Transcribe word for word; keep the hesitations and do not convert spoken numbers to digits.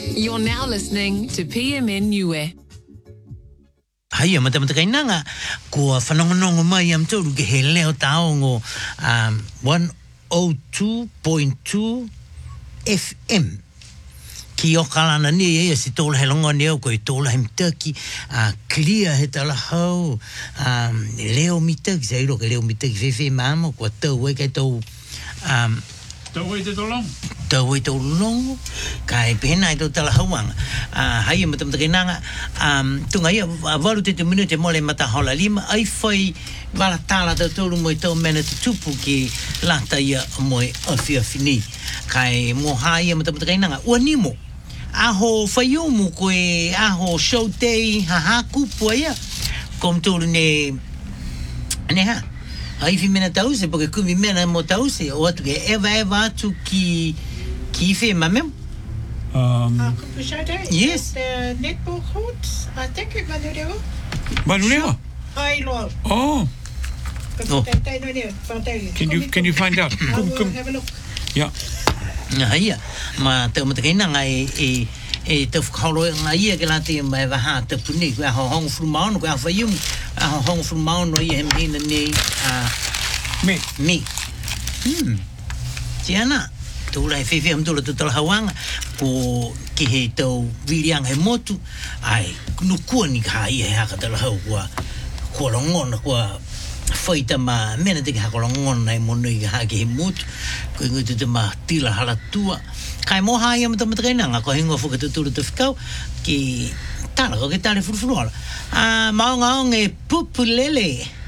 You're now listening to P M N Niue. Hai mata mata kainanga ko whanongonongo mai am tōru ke he leo taongo um, one oh two point two F M. Ki o kalana ni e si tōla he longa neo ko i tōla he mitaki uh, clear he tala hau um, leo mitaki sa iro ke leo mitaki whewhe mamo ko tau e kai tau um, tau e te tolong tau e tau longo kai pena i tau tala hauanga uh, hai mata mata kainanga um, tunga ia waru te te minu te mole mata hola lima ai whai wala tala tau tōru mo i tau mena te tupu ki lata ia mo i awhi awhi ni kai mo hai mata mata kainanga ua nimo aho whaiumu koe aho show day haha kupu ia kom tōru ne ne ha ai fi mena tause porque kumi mena mo tause o atu ke eva eva atu ki ki fe mamem um uh, kupu show day yes the netball courts I think it Manureo Manureo ai lo oh Oh. Can you can you find out? I will have a look. Yeah. Nga ia, ma te mata kaina nga e, e, e te whakauro nga ia ke la te mai waha te puni, kua ho hongo furu maono, kua whaiumu, ho hongo furu maono ia he mhina ni uh, Me. Me. Hmm. Tiana, tūra he whewhi am tūra tūtala hawanga, ko ki he tau virianga he motu, ai, nukua ni ka ia he haka tala hau, kua, kua rongona, kua, whaita ma mena te ki hako rongona e mono i ka hake he motu, ko ingo te te ma tila halatua. Kai moha ia mata mata kainanga, ko hingo whuka te tūra te whikau, ki tala, ko ke tale furufuru ala. Ah, maonga o nge pupulele.